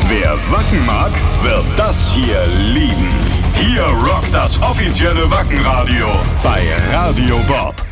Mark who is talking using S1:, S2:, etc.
S1: Wer Wacken mag, wird das hier lieben. Hier rockt das offizielle Wackenradio bei Radio Bob.